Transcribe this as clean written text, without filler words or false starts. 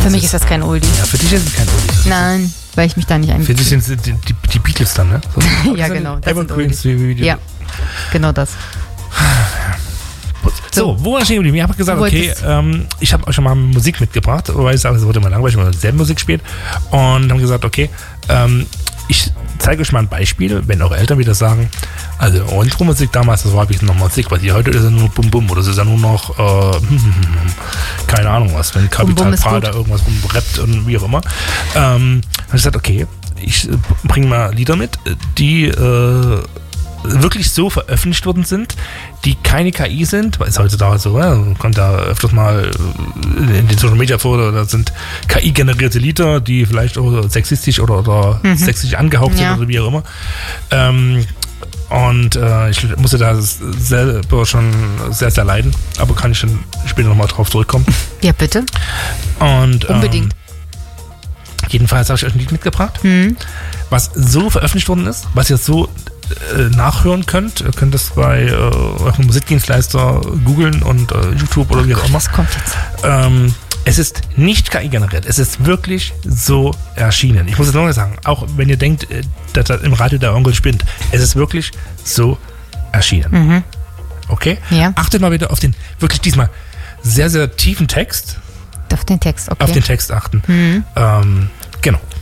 Für mich ist das kein Oldie. Ja, für dich ist es kein Oldie. Nein, weil ich mich da nicht Für einbinde. dich sind es die Beatles dann, ne? So. Ja, genau. Das sind Evergreens, Oldies. Ja, genau das. So, wo war ich stehen geblieben? Ich habe gesagt, Du okay, wolltest- ich habe euch schon mal Musik mitgebracht, weil ich sage, es wurde immer langweilig, wenn man selber Musik spielt. Und haben gesagt, okay, ich zeige euch mal ein Beispiel, wenn eure Eltern wieder sagen, also Intro-Musik damals, das war wirklich noch Musik, weil die heute ist ja nur Bum Bum oder es ist ja nur noch, keine Ahnung was, wenn Capital Bum ist Bra gut. da irgendwas rumrappt und wie auch immer. Habe ich gesagt, okay, ich bringe mal Lieder mit, die wirklich so veröffentlicht worden sind, die keine KI sind, weil es heutzutage so, kommt da öfters mal in den Social Media vor, da sind KI-generierte Lieder, die vielleicht auch sexistisch oder sexistisch angehaucht sind oder wie auch immer. Ich musste da selber schon sehr, sehr leiden, aber kann ich dann später nochmal drauf zurückkommen. Ja, bitte. Und, Unbedingt. Jedenfalls habe ich euch ein Lied mitgebracht, was so veröffentlicht worden ist, was ihr so nachhören könnt. Ihr könnt das bei eurem Musikdienstleister googeln und YouTube oder wie auch immer. Was kommt jetzt? Es ist nicht KI generiert. Es ist wirklich so erschienen. Ich muss es nochmal sagen, auch wenn ihr denkt, dass das im Radio der Onkel spinnt, es ist wirklich so erschienen. Okay? Ja. Achtet mal bitte auf den wirklich diesmal sehr, sehr tiefen Text. Auf den Text, okay. Auf den Text achten. Genau.